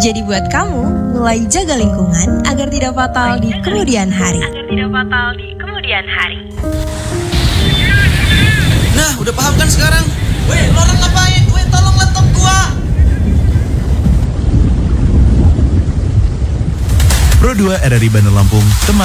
Jadi buat kamu, mulai jaga lingkungan agar tidak fatal di kemudian hari. Nah, udah paham kan sekarang? Weh, lo orang ngapain? Weh, tolong laptop gua. Pro 2 RRI Bandar Lampung, teman